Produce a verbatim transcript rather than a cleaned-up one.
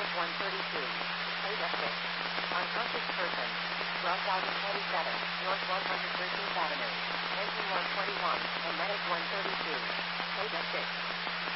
one thirty-two. Ada six. Unconscious person. one thousand twenty-seven, North one hundred thirteenth Avenue. Engine one twenty-one, and medic one thirty-two. Ada six.